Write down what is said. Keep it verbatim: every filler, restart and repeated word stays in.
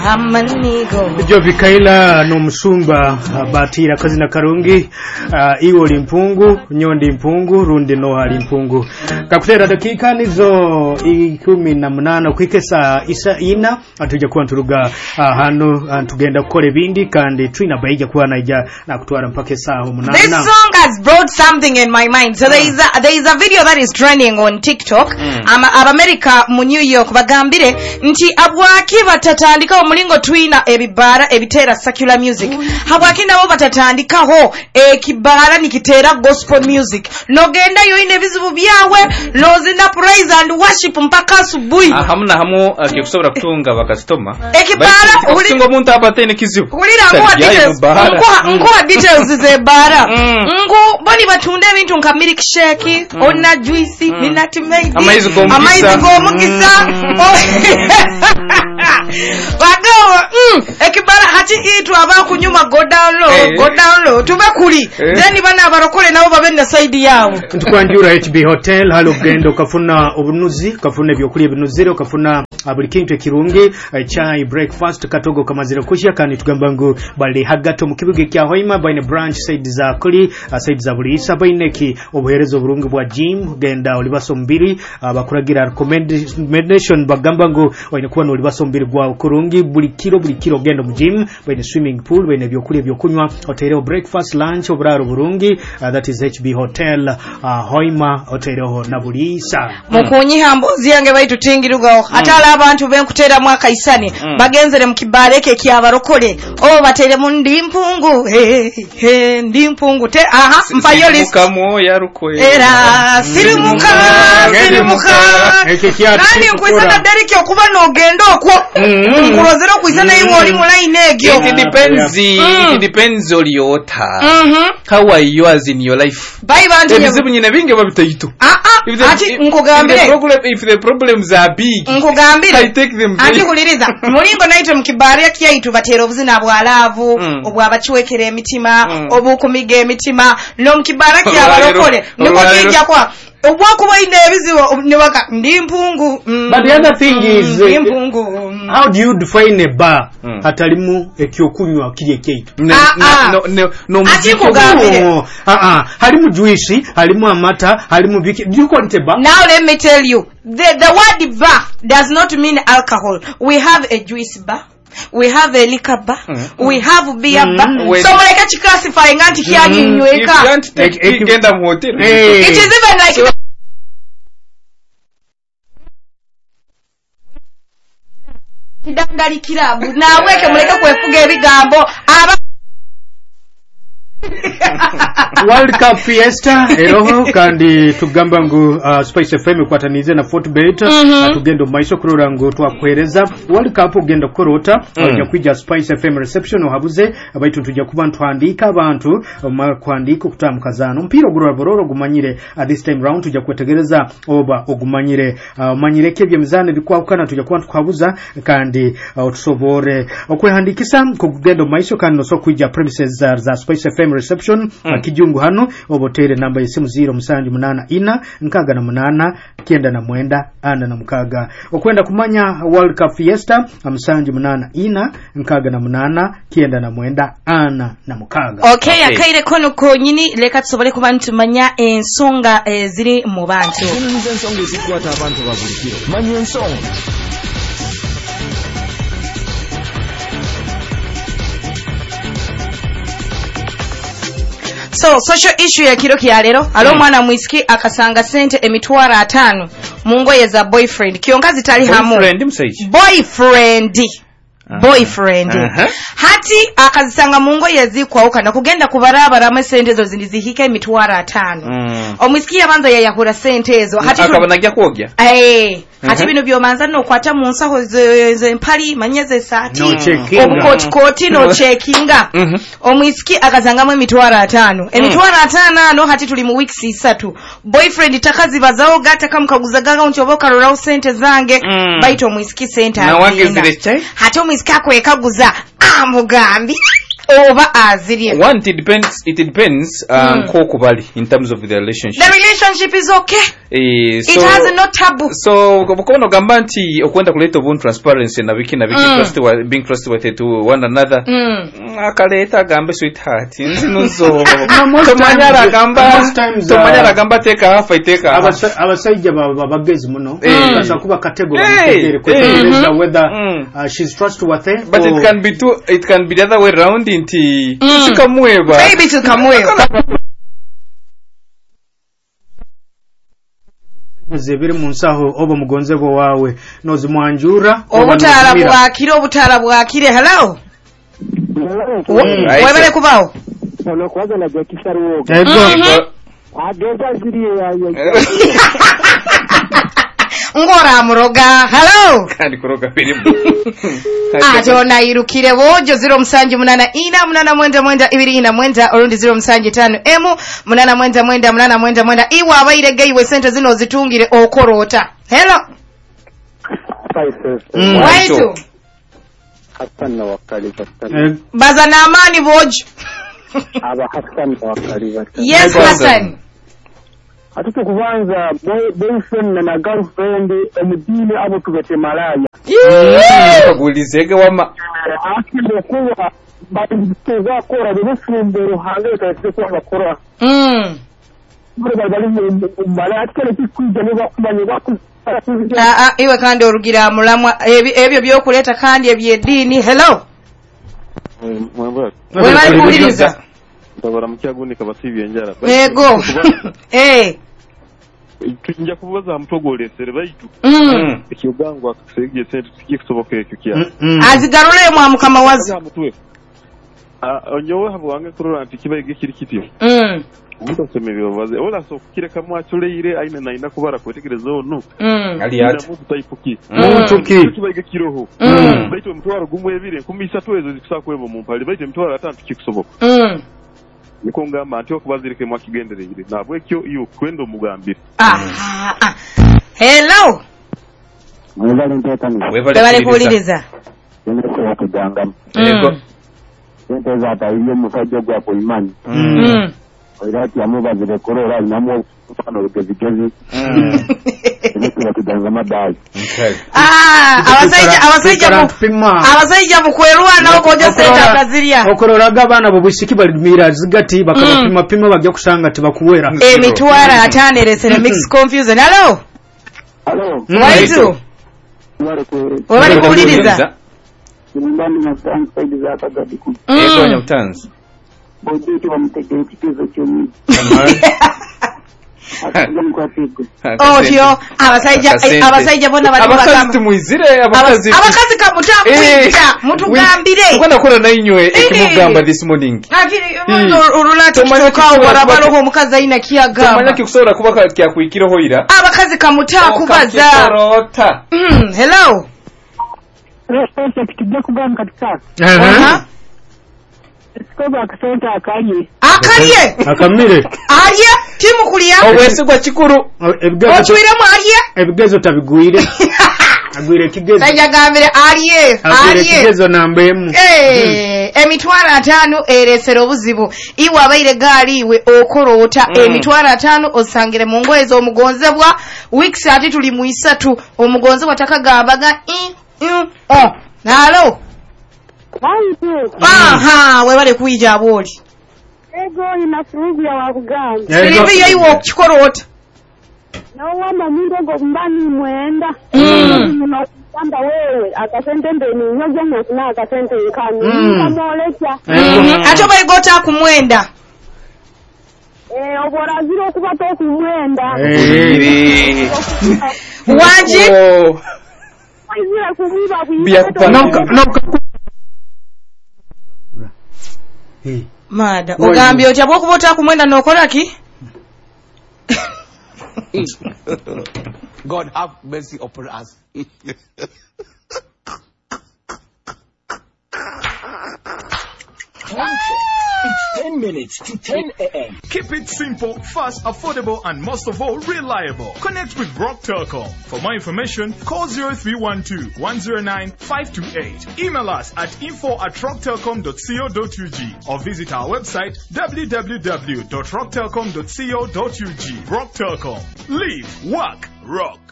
amanigo Jovi Kaila no musumba batira kazi na karungi uh, iwo limpungu nyondi mpungu rundi no hali mpungu kakutera dakika nizo ikumi na munana kwikesa isa ina atujja kuwa nturuga uh, hano uh, tugenda kukole bindi kandi twina baija kuwa naija na kutwara mpaka saa munana. This song has brought something in my mind. So mm. there is a there is a video that is trending on TikTok. Mm. Um, ab America mu New York bagambire nti abwaki batatandika omulingo twina ebibara ebitera secular music. Mm. Habwaki nabo batatandikaho ekibara nikitera gospel music. Nogenda yo ine bizibu byawe lozina praise and worship mpaka asubuhi. Ah, hamuna hamu akikusobora uh, kutunga bakastoma. Ekibara uli ngo muntu abatene kizibu. Ulira ngo details. Ngo ngo details ze bara. Ngo bali batunde ebintu nka milk shake, mm. onna juice, mm. minati made. Amaizi gomukisa. Amaizi gomukisa. Wagawa, mm, ekibara hati itu abakunyuma go down low, hey. go down low. Tube kuli. Hey. Then bana abarokole nabo babenda side yawo. Tukwanjura H B Hotel halo gendo kafuna obunuzi, kafuna byokuli ebinuziro, kafuna buli kintu ekirungi, chai breakfast katogo kamazira kushya kandi tugamba ngo bali hagato mu kibuga kya Hoima baine branch side za kuli, side za bulisa baine ki obuherezo burungi bwa gym genda olibaso mbiri bakuragira recommendation bagamba ngo baine kuba no olibaso mbiri gwa kurungi buli kilo buli kilo genda mu gym baine swimming pool baine byokuli byokunywa hotel breakfast lunch oburaro burungi uh, that is H B Hotel uh, Hoima hotel ho na bulisa mukunyi mm. hambozi yange baitutingirugaho mm. atala abantu benkutera mwaka isane mm. bagenzere mu kibaleke kyabarokole o batere mu ndimpungu he he ndimpungu te aha mpayo list mukamo yarukoye era sirimuka sirimuka nani nkwesana deriki okuba no gendo okwo nkurozero kwisana iwo oli mu line egyo it depends it depends on your time how are you as in your life bye bantu ebizibu nyine binge babitayito ah ah ati nkugambire if the problems are big nkugambire I take them ati kuliriza mulingo naito mukibari yakiyaitu batero obuzina bwalavu obwabachiwekere emitima obukumiga emitima no mukibara kyabalokole niko kijja kwa obwakuba inde ebizibu niwaka ndimpungu but the other thing is ndimpungu how do you define a bar hatalimu ekyokunywa kiri ekeitu no no no ati kugambire ah ah halimu juice halimu amata halimu biki do you call it a bar? Now let me tell you the the word bar does not mean alcohol. We have a juice bar, we have a liquor bar, mm-hmm. we have beer mm-hmm. bar. Mm-hmm. So like a classifying anti kyali nyweka. If you want to take genda mu hotel. It is even like so, kidangali kilabu naweke muleke kwefuga ebigambo aba World Cup Fiesta eroho kandi tugamba ngo uh, Spice F M kwatanize na Fortbet mm-hmm. atugendo maiso kurora ngo twakwereza World Cup ugenda korota mm. ya kwija Spice F M reception ohabuze abaitu tujja kuba ntwandika abantu kwandika kutamukazano mpiro gurora bororo gumanyire at this time round tujja kwetegereza oba ogumanyire uh, manyireke bye mizane bikwakana tujja kuba twabuza kandi uh, tusobore okwehandikisa kugendo maiso kandi no so kwija premises za, za Spice F M reception mm. kijungu hano obotere namba yesimu zero musanju munana ina nkaga na munana kienda na mwenda ana na mukaga okwenda kumanya World Cup Fiesta musanju munana ina nkaga na munana kienda na mwenda ana na mukaga okay, okay. Akaire kono ko nyini leka tusobole kubantu manya ensonga eh, ziri mu bantu ensonga zikwata abantu babulikiro manya ensonga So social issue ya kiro kya lero alo mwana mm. mwisiki akasanga sente emitwara atano mungoye za boyfriend kiongazi tali hamu boyfriend msaiji boyfriend uh-huh. boyfriend uh-huh. hati akazisanga mungoye zikwauka na kugenda kubarabara ama sente zo zindizihika emitwara atano mm. omwisiki yabanza yayahura sente ezo hati akabanagia kwogya eh hati bino byomanza no kwata mu nsaho ze mpali manyeze sati obukoti koti no checkinga mm-hmm. omwisiki akazangamwe emitwara atano emitwara mm. atano ano hati tuli mu weeks isatu boyfriend takazi bazao gata kamkaguza gaga unchoboka rora sente zange mm. baito omwisiki sente na wake zile hati omwisiki akwekaguza amugambi oba azirye. One, it depends. It depends. Um, mm. in terms of the relationship. The relationship is okay. Eh, so, it has no taboo. So, kubokono gamba nti okwenda kuleta obun transparency na wiki na wiki mm. trustworthy, being trustworthy to one another. Mm. Akaleta gambe sweetheart. Nzinuzo. Tomanyara gamba. Tomanyara gamba teka hafa iteka. Abasajja babagezi muno. Basa kuba category mutegere kweza whether uh, she's trustworthy. But or... it can be too. It can be the other way around. Inti. Mm. Tukamweba. Baby tukamweba. zebiri munsaho obo mugonzebo wawe nozi mwanjura obutala bwakire obutala bwakire. Hello. Webale kubaho ono kwaza na jakisharuo ego ageza ziri ya ngora muroga. Hello kandi kuroga birimu ajo nairukire bojo zero msanji munana ina munana mwenda mwenda ibiri ina mwenda orundi zero msanji tano emu munana mwenda mwenda munana mwenda mwenda iwa abaire gaiwe sente zino zitungire okorota. Hello mm. waitu Hassan na wakali Hassan baza na amani bojo aba Hassan na wakali yes Hassan atuko kubanza boyfriend na girlfriend omudini abo tubete malaya bagulizege wama akinde kuba batuzwa kora befumbero hangeka tsekwa bakora mm baba bali mu malaya kele kikuja ne bakumanye baku ah ah iwe kandi orugira mulamwa ebyo byokuleta kandi ebyedini. Hello mwamba wewe bali kuuliriza ndabara mukyagundi kabasibye njara ego eh tujja kubaza mutogolesere bayitu mm ekyogango akasegye sente kikisoboka ekyo kya azigarule mu amukama wazi ah onyowe habo wange kurora anti kibaye kiri kityo mm muto semebyo baze ola so kireka mwachuleire aina naina kubara kwetegerezo ono mm ali ati mutu taifuki mutu ki kibaye kiroho baito mtwaro gumwe ebire kumisa twezo zikusakwevo mu mpali baito mtwaro atatu kikusoboka mm niko ngamba anti okubazirike mwakigenderere nabwe kyo iyo kwendo mugambire. Ah ah. Hello mwebale ntotani webale kuuliriza nende kwa kuganga ego nende za tayo musajja gwa ko imani mm oirati amubazire korora inamo fano gezigezi mm nende kuganga madai ah abasaija abasaija abasaija mukwerwa nawo koja senta kaziria okororaga abana bo bwisiki balimira zigati bakabapima pima bajya kusanga tibakuwera emitwara ataneresere mix confusion. Hello hello waitu wale kuuliriza ndani na sansaidi za kagadiku ego nyamutanzi boditi bamutegeye kitezo cy'omi oh tio abasaija abasaija bona bali abakazi tumuizire abakazi abakazi kamutamwita mutugambire ukwana kora na inywe ekimugamba this morning akiri urulata kitoka warabaro ho mukaza ina kiyaga tomanya kikusora kuba kya kuikiro hoira abakazi kamutakubaza korota mm hello response kitijja kugamba katika aha Sikoba akasenta akaliye akaliye akamire aliye timu kulia obwesigwa kikuru ebigezo ochiwiremu aliye ebigezo tabiguire agwire kigezo sajagambire aliye aliye kigezo nambemu eh emitwara atano eresero obuzibu iwe abaire gali iwe okorota emitwara atano osangire mu ngoezo omugonzebwa weeks ati tuli mu isatu omugonzebwa takagambaga i oh nalo aha webale kuija aboli ego ina frugi ya wabuganga sirivi yo iwo kikorota no wama mundu ngo mbani mwenda no kwamba wewe akasente ndeni nyoje na akasente nkani kamolecha acho bali gota kumwenda eh obora ziro kubato kumwenda eh waje ayira kubiba bia kupanga Hey. Mada ogambye otya bwokubota kumwenda nokola ki God have mercy upon us. It's ten minutes to ten a.m. Keep it simple, fast, affordable, and most of all, reliable. Connect with Rock Telecom. For more information, call zero three one two, one zero nine, five two eight. Email us at info at rock telecom dot co dot u g or visit our website w w w dot rock telecom dot co dot u g. Rock Telecom. Live, work, rock.